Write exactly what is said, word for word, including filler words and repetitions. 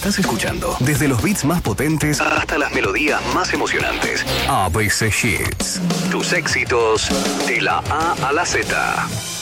estás escuchando. Desde los beats más potentes hasta las melodías más emocionantes. A B C Hits. Tus éxitos de la A a la Z.